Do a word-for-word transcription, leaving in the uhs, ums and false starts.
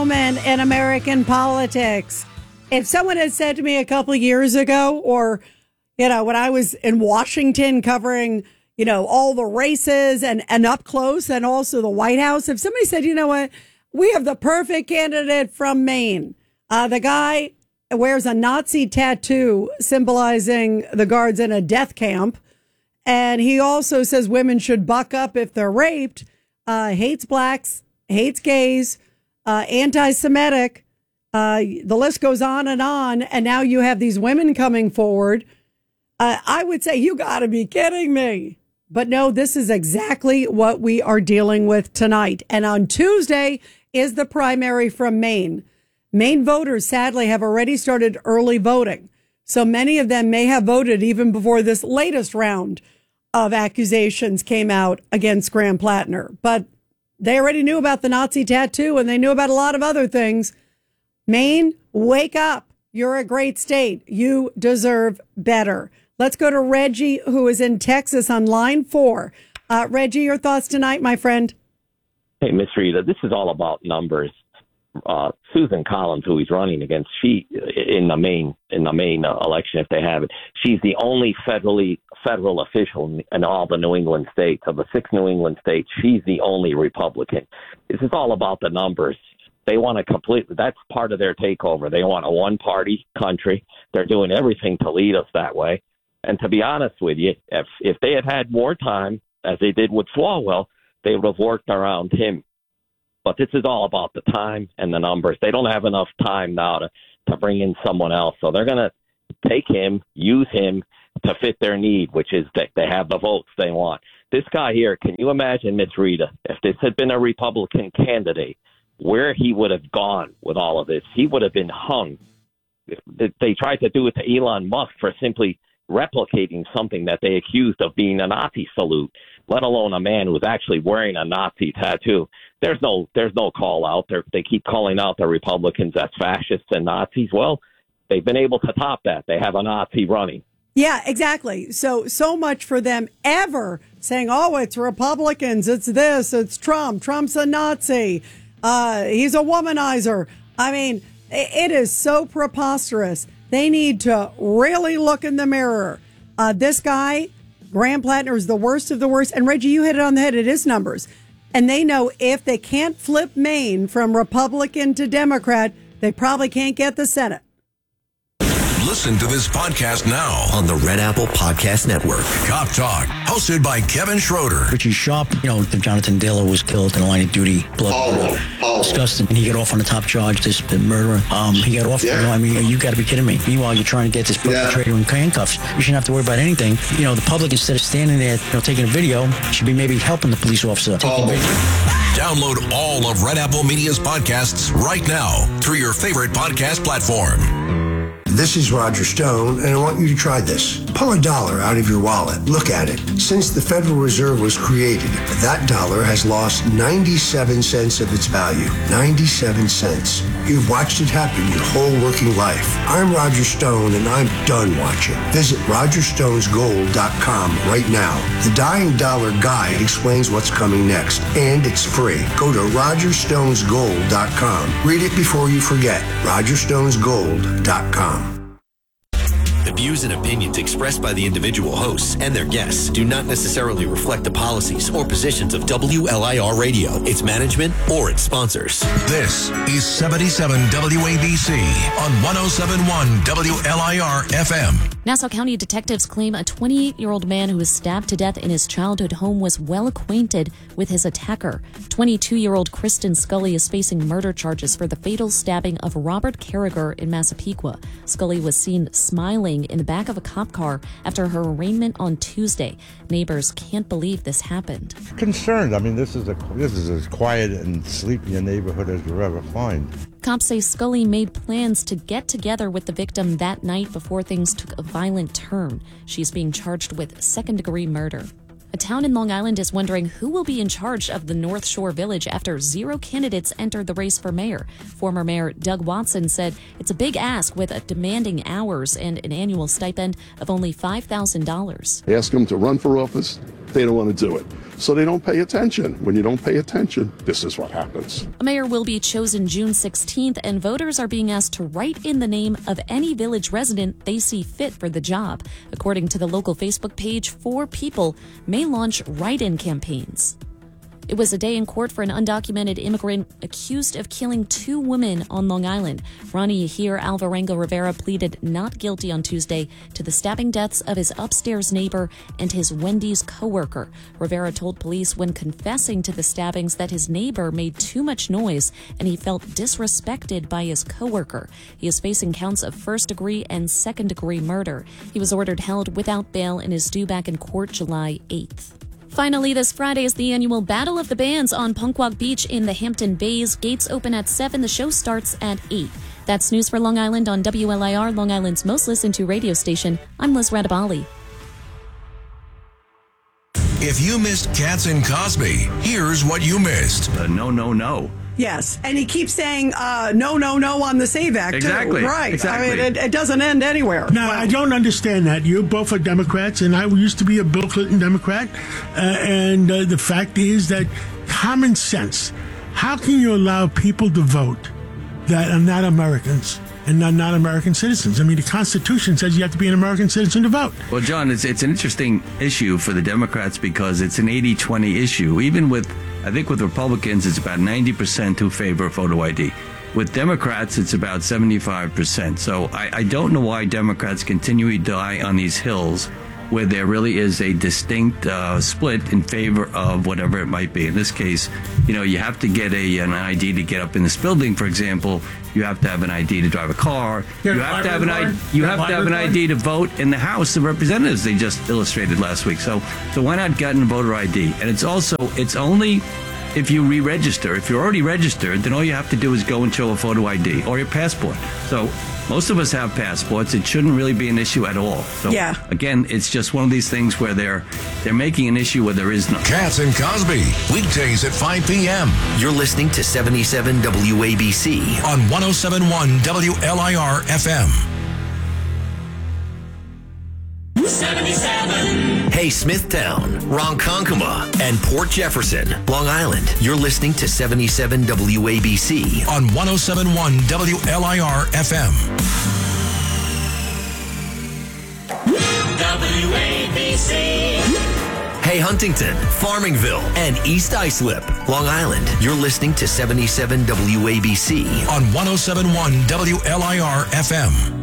moment in American politics. If someone had said to me a couple of years ago, or, you know, when I was in Washington covering, you know, all the races and, and up close and also the White House, if somebody said, you know what, we have the perfect candidate from Maine. Uh, the guy wears a Nazi tattoo symbolizing the guards in a death camp. And he also says women should buck up if they're raped, uh, hates blacks, hates gays, uh, anti-Semitic. Uh, the list goes on and on. And now you have these women coming forward. Uh, I would say, you got to be kidding me. But no, this is exactly what we are dealing with tonight. And on Tuesday is the primary from Maine. Maine voters, sadly, have already started early voting. So many of them may have voted even before this latest round of accusations came out against Graham Plattner. But they already knew about the Nazi tattoo, and they knew about a lot of other things. Maine, wake up. You're a great state. You deserve better. Let's go to Reggie, who is in Texas on line four. Uh, Reggie, your thoughts tonight, my friend? Hey, Miss Rita, this is all about numbers. Uh, Susan Collins, who he's running against, she in the main in the main uh, election, if they have it, she's the only federally federal official in, in all the New England states. Of the six New England states, she's the only Republican. This is all about the numbers. They want to completely. That's part of their takeover. They want a one-party country. They're doing everything to lead us that way. And to be honest with you, if if they had had more time, as they did with Swalwell, they would have worked around him. But this is all about the time and the numbers. They don't have enough time now to, to bring in someone else. So they're going to take him, use him to fit their need, which is that they have the votes they want. This guy here, can you imagine, Miss Rita, if this had been a Republican candidate, where he would have gone with all of this? He would have been hung. They tried to do it to Elon Musk for simply replicating something that they accused of being a Nazi salute, let alone a man who's actually wearing a Nazi tattoo. There's no there's no call out there. They keep calling out the Republicans as fascists and Nazis. Well, they've been able to top that. They have a Nazi running. Yeah, exactly. So, so much for them ever saying, oh, it's Republicans, it's this, it's Trump. Trump's a Nazi. Uh, he's a womanizer. I mean, it is so preposterous. They need to really look in the mirror. Uh, this guy, Graham Plattner, is the worst of the worst. And Reggie, you hit it on the head. It is numbers. And they know if they can't flip Maine from Republican to Democrat, they probably can't get the Senate. Listen to this podcast now on the Red Apple Podcast Network. Cop Talk, hosted by Kevin Schroeder. Richie Sharp, you know, Jonathan Diller was killed in a line of duty. Blood. Oh, oh. Disgusting. And he got off on the top charge, this murderer. Um, he got off. Yeah. You know, I mean, you got to be kidding me. Meanwhile, you're trying to get this perpetrator yeah. in handcuffs. You shouldn't have to worry about anything. You know, the public, instead of standing there, you know, taking a video, should be maybe helping the police officer. Oh. Download all of Red Apple Media's podcasts right now through your favorite podcast platform. This is Roger Stone, and I want you to try this. Pull a dollar out of your wallet. Look at it. Since the Federal Reserve was created, that dollar has lost ninety-seven cents of its value. ninety-seven cents. You've watched it happen your whole working life. I'm Roger Stone, and I'm done watching. Visit roger stones gold dot com right now. The Dying Dollar Guide explains what's coming next, and it's free. Go to roger stones gold dot com. Read it before you forget. roger stones gold dot com. The views and opinions expressed by the individual hosts and their guests do not necessarily reflect the policies or positions of W L I R Radio, its management, or its sponsors. This is seventy-seven W A B C on one oh seven point one W L I R F M. Nassau County detectives claim a twenty-eight-year-old man who was stabbed to death in his childhood home was well acquainted with his attacker. twenty-two-year-old Kristen Scully is facing murder charges for the fatal stabbing of Robert Carragher in Massapequa. Scully was seen smiling in the back of a cop car after her arraignment on Tuesday. Neighbors can't believe this happened. Concerned. I mean, this is a this is as quiet and sleepy a neighborhood as you'll ever find. Cops say Scully made plans to get together with the victim that night before things took a violent turn. She's being charged with second-degree murder. A town in Long Island is wondering who will be in charge of the North Shore Village after zero candidates entered the race for mayor. Former Mayor Doug Watson said it's a big ask with a demanding hours and an annual stipend of only five thousand dollars. Ask them to run for office. They don't want to do it. so they don't pay attention. When you don't pay attention, this is what happens. A mayor will be chosen June sixteenth, and voters are being asked to write in the name of any village resident they see fit for the job. According to the local Facebook page, four people may launch write-in campaigns. It was a day in court for an undocumented immigrant accused of killing two women on Long Island. Ronnie Yahir Alvarenga Rivera pleaded not guilty on Tuesday to the stabbing deaths of his upstairs neighbor and his Wendy's coworker. Rivera told police when confessing to the stabbings that his neighbor made too much noise and he felt disrespected by his coworker. He is facing counts of first-degree and second-degree murder. He was ordered held without bail and is due back in court July eighth. Finally, this Friday is the annual Battle of the Bands on Punkwag Beach in the Hampton Bays. Gates open at seven. The show starts at eight. That's news for Long Island on W L I R, Long Island's most listened to radio station. I'm Liz Radabali. If you missed Katz and Cosby, here's what you missed. Uh, no, no, no. Yes, and he keeps saying uh, no, no, no on the SAVE Act, exactly. too. Right. Exactly. I mean, it, it doesn't end anywhere. No, wow. I don't understand that. You both are Democrats, and I used to be a Bill Clinton Democrat. Uh, and uh, the fact is that common sense, how can you allow people to vote that are not Americans and not, not American citizens? I mean, the Constitution says you have to be an American citizen to vote. Well, John, it's, it's an interesting issue for the Democrats because it's an eighty twenty issue. Even with, I think with Republicans, it's about ninety percent who favor photo I D. With Democrats, it's about seventy-five percent. So I, I don't know why Democrats continually die on these hills where there really is a distinct uh, split in favor of whatever it might be. In this case, you know, you have to get a an I D to get up in this building, for example. You have to have an I D to drive a car. You have to have an I D. You have to have an I D to vote in the House of Representatives. They just illustrated last week. So, so why not get a voter I D? And it's also it's only if you re-register. If you're already registered, then all you have to do is go and show a photo I D or your passport. So most of us have passports. It shouldn't really be an issue at all. So yeah. Again, it's just one of these things where they're they're making an issue where there is none. Katz and Cosby, weekdays at five p.m. You're listening to seventy-seven W A B C on one oh seven point one W L I R F M. seventy-seven. Hey, Smithtown, Ronkonkoma, and Port Jefferson, Long Island. You're listening to seventy-seven W A B C on one oh seven point one W L I R F M. W A B C. Hey, Huntington, Farmingville, and East Islip, Long Island. You're listening to seventy-seven W A B C on one oh seven point one W L I R F M.